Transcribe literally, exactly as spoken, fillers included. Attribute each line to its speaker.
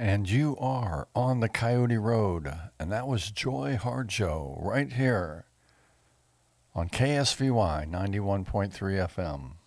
Speaker 1: And you are on the Coyote Road, and that was Joy Harjo right here on K S V Y ninety-one point three F M.